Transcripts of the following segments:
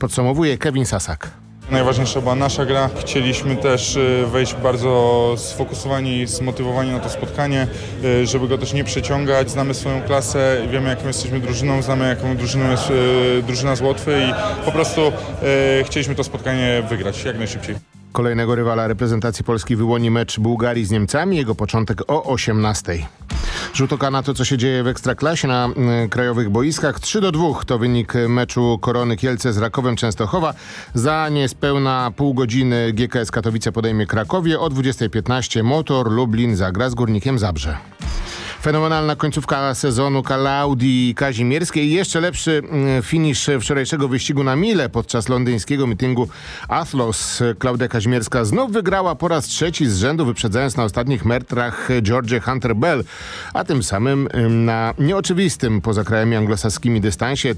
podsumowuje Kevin Sasak. Najważniejsza była nasza gra. Chcieliśmy też wejść bardzo sfokusowani i zmotywowani na to spotkanie, żeby go też nie przeciągać. Znamy swoją klasę, wiemy jaką jesteśmy drużyną, znamy jaką drużyną jest drużyna z Łotwy i po prostu chcieliśmy to spotkanie wygrać jak najszybciej. Kolejnego rywala reprezentacji Polski wyłoni mecz Bułgarii z Niemcami. Jego początek o 18:00. Rzut oka na to, co się dzieje w Ekstraklasie na krajowych boiskach. 3-2 to wynik meczu Korony Kielce z Rakowem Częstochowa. Za niespełna pół godziny GKS Katowice podejmie Krakowie. O 20:15 Motor Lublin zagra z Górnikiem Zabrze. Fenomenalna końcówka sezonu Klaudii Kazimierskiej. Jeszcze lepszy finisz wczorajszego wyścigu na mile podczas londyńskiego mityngu Athlos. Klaudia Kazimierska znów wygrała po raz trzeci z rzędu, wyprzedzając na ostatnich metrach Georgię Hunter-Bell, a tym samym na nieoczywistym poza krajami anglosaskimi dystansie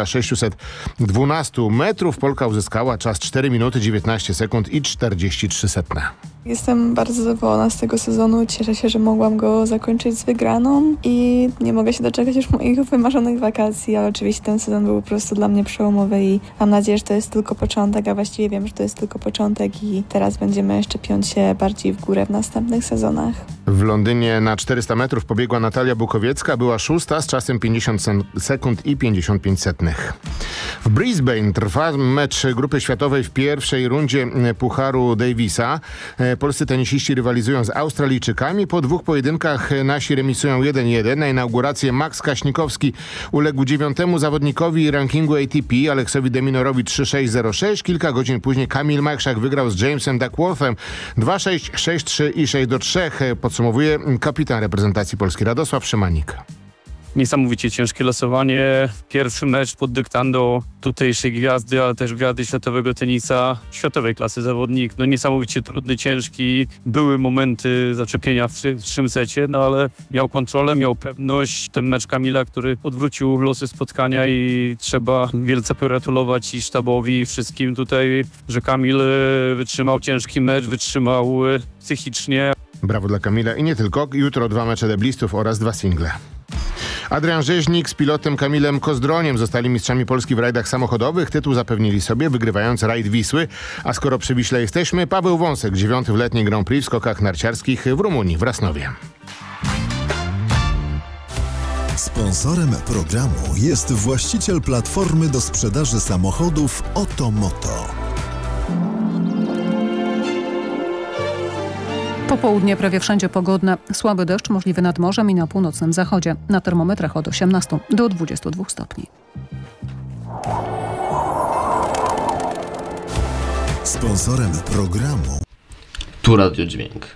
1612 metrów Polka uzyskała czas 4 minuty 19 sekund i 43 setne. Jestem bardzo zadowolona z tego sezonu. Cieszę się, że mogłam go zakończyć z wygraną i nie mogę się doczekać już moich wymarzonych wakacji, ale oczywiście ten sezon był po prostu dla mnie przełomowy i mam nadzieję, że to jest tylko początek, a właściwie wiem, że to jest tylko początek i teraz będziemy jeszcze piąć się bardziej w górę w następnych sezonach. W Londynie na 400 metrów pobiegła Natalia Bukowiecka, była szósta z czasem 50 sekund i 55 setnych. W Brisbane trwa mecz grupy światowej w pierwszej rundzie Pucharu Davisa. Polscy tenisiści rywalizują z Australijczykami. Po dwóch pojedynkach nasi remisują 1-1. Na inaugurację Max Kaśnikowski uległ 9. zawodnikowi rankingu ATP, Aleksowi Deminorowi 3-6-0-6. Kilka godzin później Kamil Majchrzak wygrał z Jamesem Duckworthem 2-6, 6-3 i 6-3. Podsumowuje kapitan reprezentacji Polski Radosław Szymanik. Niesamowicie ciężkie losowanie. Pierwszy mecz pod dyktando tutejszej gwiazdy, ale też gwiazdy światowego tenisa, światowej klasy zawodnik. No niesamowicie trudny, ciężki. Były momenty zaczepienia w trzecim secie, no ale miał kontrolę, miał pewność. Ten mecz Kamila, który odwrócił losy spotkania i trzeba wielce pogratulować i sztabowi, i wszystkim tutaj, że Kamil wytrzymał ciężki mecz, wytrzymał psychicznie. Brawo dla Kamila i nie tylko. Jutro 2 mecze deblistów oraz 2 single. Adrian Rzeźnik z pilotem Kamilem Kozdroniem zostali mistrzami Polski w rajdach samochodowych. Tytuł zapewnili sobie, wygrywając rajd Wisły. A skoro przy Wiśle jesteśmy, Paweł Wąsek, 9. w letniej Grand Prix w skokach narciarskich w Rumunii, w Rasnowie. Sponsorem programu jest właściciel platformy do sprzedaży samochodów Otomoto. Popołudnie prawie wszędzie pogodne. Słaby deszcz możliwy nad morzem i na północnym zachodzie. Na termometrach od 18 do 22 stopni. Sponsorem programu Tu Radio Dźwięk.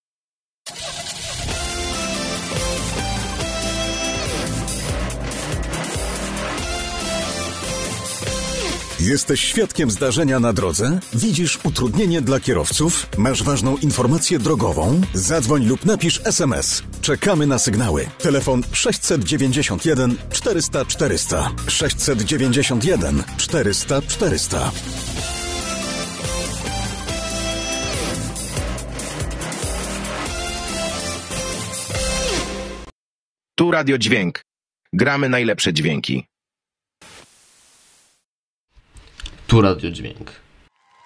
Jesteś świadkiem zdarzenia na drodze? Widzisz utrudnienie dla kierowców? Masz ważną informację drogową? Zadzwoń lub napisz SMS. Czekamy na sygnały. Telefon 691 400 400. 691 400 400. Tu Radio Dźwięk. Gramy najlepsze dźwięki. Tu Radio Dźwięk.